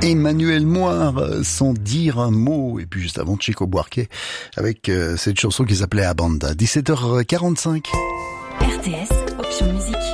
Emmanuel Moir, sans dire un mot. Et puis juste avant, Chico Buarque avec cette chanson qui s'appelait Abanda. 17h45. RTS, option musique.